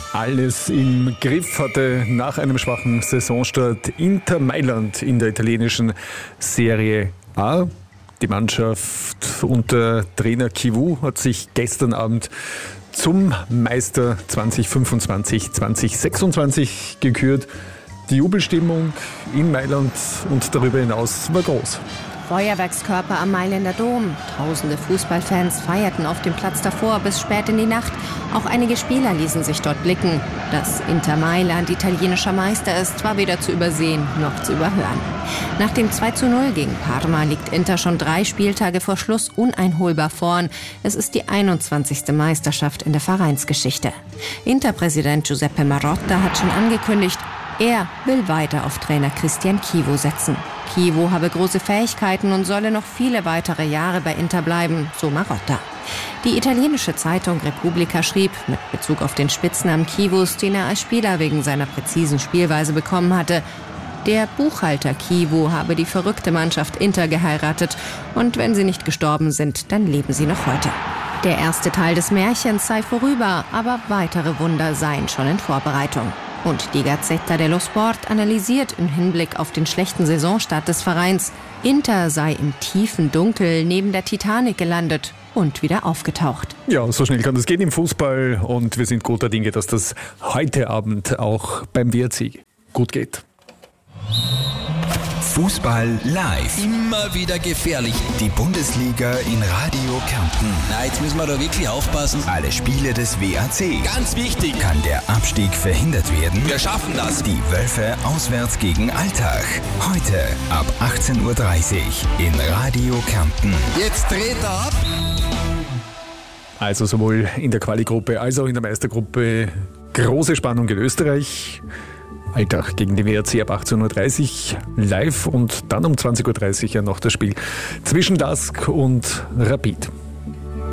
alles im Griff hatte nach einem schwachen Saisonstart Inter Mailand in der italienischen Serie A. Die Mannschaft unter Trainer Chivu hat sich gestern Abend zum Meister 2025-2026 gekürt. Die Jubelstimmung in Mailand und darüber hinaus war groß. Feuerwerkskörper am Mailänder Dom. Tausende Fußballfans feierten auf dem Platz davor bis spät in die Nacht. Auch einige Spieler ließen sich dort blicken. Dass Inter Mailand italienischer Meister ist, war weder zu übersehen noch zu überhören. Nach dem 2:0 gegen Parma liegt Inter schon 3 Spieltage vor Schluss uneinholbar vorn. Es ist die 21. Meisterschaft in der Vereinsgeschichte. Inter-Präsident Giuseppe Marotta hat schon angekündigt, er will weiter auf Trainer Cristian Chivu setzen. Chivu habe große Fähigkeiten und solle noch viele weitere Jahre bei Inter bleiben, so Marotta. Die italienische Zeitung Repubblica schrieb, mit Bezug auf den Spitznamen Chivus, den er als Spieler wegen seiner präzisen Spielweise bekommen hatte, der Buchhalter Chivu habe die verrückte Mannschaft Inter geheiratet und wenn sie nicht gestorben sind, dann leben sie noch heute. Der erste Teil des Märchens sei vorüber, aber weitere Wunder seien schon in Vorbereitung. Und die Gazzetta dello Sport analysiert im Hinblick auf den schlechten Saisonstart des Vereins, Inter sei im tiefen Dunkel neben der Titanic gelandet und wieder aufgetaucht. Ja, so schnell kann das gehen im Fußball und wir sind guter Dinge, dass das heute Abend auch beim WRC gut geht. Fußball live. Immer wieder gefährlich. Die Bundesliga in Radio Kärnten. Na, jetzt müssen wir da wirklich aufpassen. Alle Spiele des WRC. Ganz wichtig. Kann der Abstieg verhindert werden? Wir schaffen das. Die Wölfe auswärts gegen Altach. Heute ab 18:30 Uhr in Radio Kärnten. Jetzt dreht er ab. Also sowohl in der Quali-Gruppe als auch in der Meistergruppe große Spannung in Österreich. Altach gegen den WRC ab 18:30 Uhr live und dann um 20:30 Uhr ja noch das Spiel zwischen LASK und Rapid.